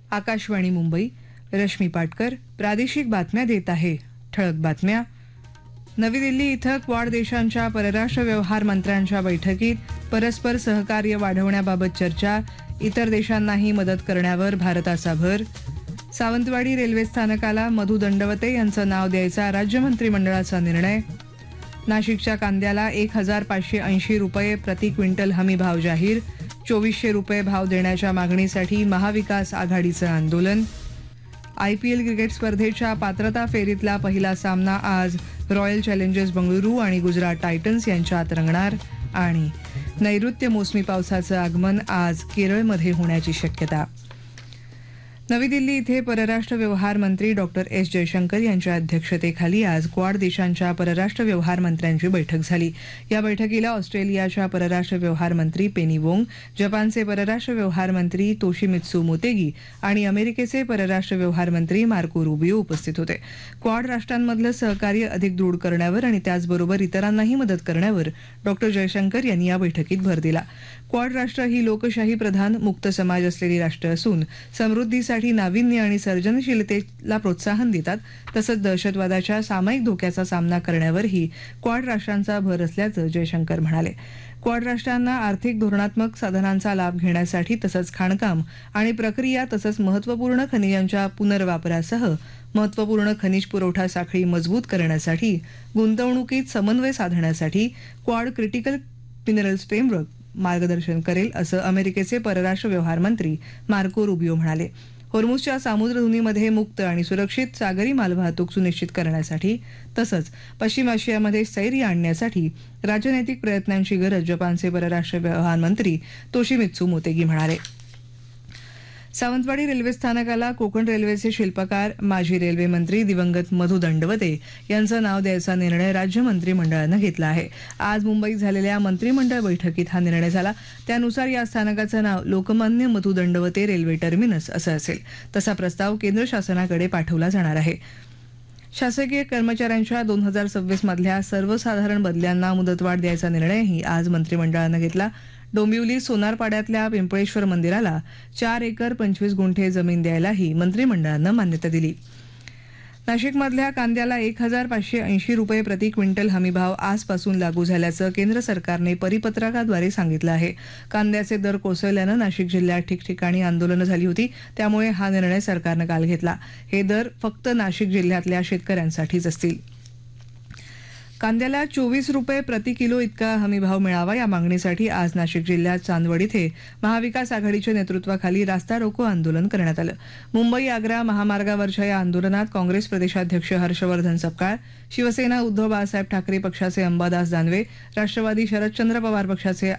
आकाशवाणी मुंबई. रश्मी पाटकर प्रादेशिक बातम्या देत आहे. ठळक बातम्या. नवी दिल्ली इथं क्वाड देशांच्या परराष्ट्र व्यवहार मंत्र्यांच्या बैठकीत परस्पर सहकार्य वाढवण्याबाबत चर्चा. इतर देशांनाही मदत करण्यावर भारताचा भर. सावंतवाडी रेल्वे स्थानकाला मधु दंडवते यांचं नाव द्यायचा राज्य मंत्रिमंडळाचा निर्णय. नाशिकच्या कांद्याला 1,580 रुपये प्रति क्विंटल हमी भाव जाहीर. 2400 रुपये भाव देण्याच्या मागणीसाठी महाविकास आघाडीचं आंदोलन. IPL क्रिकेट स्पर्धेच्या पात्रता फेरीतला पहिला सामना आज रॉयल चॅलेंजर्स बंगळुरू आणि गुजरात टायटन्स यांच्यात रंगणार. आणि नैऋत्य मोसमी पावसाचं आगमन आज केरळमध्ये होण्याची शक्यता. नवी दिल्ली इथे परराष्ट्र व्यवहार मंत्री डॉक्टर एस जयशंकर यांच्या अध्यक्षतेखाली आज क्वाड देशांच्या परराष्ट्र व्यवहार मंत्र्यांची बैठक झाली. या बैठकीला ऑस्ट्रेलियाच्या परराष्ट्र व्यवहार मंत्री पेनी वोंग, जपानचे परराष्ट्र व्यवहार मंत्री तोशिमित्सू मोतेगी आणि अमेरिकेचे परराष्ट्र व्यवहार मंत्री मार्को रुबियो उपस्थित होते. क्वाड राष्ट्रांमधलं सहकार्य अधिक दृढ करण्यावर आणि त्याचबरोबर इतरांनाही मदत करण्यावर डॉक्टर जयशंकर यांनी या बैठकीत भर दिला. क्वाड राष्ट्र ही लोकशाही प्रधान मुक्त समाज असलेली राष्ट्र असून समृद्धीसाठी नाविन्य आणि सर्जनशीलतेला प्रोत्साहन देतात. तसंच दहशतवादाच्या सामायिक धोक्याचा सामना करण्यावरही क्वाड राष्ट्रांचा भर असल्याचं जयशंकर म्हणाले. क्वाड राष्ट्रांना आर्थिक धोरणात्मक साधनांचा लाभ घेण्यासाठी तसंच खाणकाम आणि प्रक्रिया तसंच महत्त्वपूर्ण खनिजांच्या पुनर्वापरासह महत्त्वपूर्ण खनिज पुरवठा साखळी मजबूत करण्यासाठी गुंतवणुकीत समन्वय साधण्यासाठी क्वाड क्रिटिकल मिनरल्स फ्रेमवर्क मार्गदर्शन करेल असं अमेरिकेचे परराष्ट्र व्यवहार मंत्री मार्को रुबियो म्हणाले. होर्मुझच्या सामुद्रधुनीमध्ये मुक्त आणि सुरक्षित सागरी मालवाहतूक सुनिश्चित करण्यासाठी तसंच पश्चिम आशियामध्ये स्थैर्य आणण्यासाठी राजनैतिक प्रयत्नांची गरज जपानचे परराष्ट्र व्यवहार मंत्री तोशिमित्सू मोतेगी म्हणाले. सावंतवाडी रेल्वे स्थानकाला कोकण रेल्वेचे शिल्पकार माजी रेल्वे मंत्री दिवंगत मधु दंडवते यांचं नाव द्यायचा निर्णय राज्य मंत्रिमंडळानं घेतला आहे. आज मुंबईत झालेल्या मंत्रिमंडळ बैठकीत हा निर्णय झाला. त्यानुसार या स्थानकाचं नाव लोकमान्य मधु दंडवते रेल्वे टर्मिनस असं असेल. तसा प्रस्ताव केंद्र शासनाकडे पाठवला जाणार आहे. शासकीय कर्मचाऱ्यांच्या 2026 मधल्या सर्वसाधारण बदल्यांना मुदतवाढ द्यायचा निर्णयही आज मंत्रिमंडळानं घेतला. डोंबिवली सोनारपाड्यातल्या पिंपळेश्वर मंदिराला 4 एकर 25 गुंठे जमीन द्यायलाही मंत्रिमंडळानं मान्यता दिली. नाशिकमधल्या कांद्याला 1,580 रुपये प्रति क्विंटल हमीभाव आजपासून लागू झाल्याचं केंद्र सरकारने परिपत्रकाद्वारे सांगितलं आहे. कांद्याचे दर कोसळल्यानं नाशिक जिल्ह्यात ठिकठिकाणी आंदोलनं झाली होती. त्यामुळे हा निर्णय सरकारनं काल घेतला. हे दर फक्त नाशिक जिल्ह्यातल्या शेतकऱ्यांसाठीच असतील. कांद्याला 24 रुपये प्रति किलो इतका हमीभाव मिळावा या मागणीसाठी आज नाशिक जिल्ह्यात चांदवड इथे महाविकास आघाडीच्या नेतृत्वाखाली रास्ता रोको आंदोलन करण्यात आलं. मुंबई आग्रा महामार्गावरच्या या आंदोलनात काँग्रेस प्रदेशाध्यक्ष हर्षवर्धन सपकाळ, शिवसेना उद्धव बाळासाहेब ठाकरे पक्षाचे अंबादास दानवे, राष्ट्रवादी शरदचंद्र पवार पक्षाचे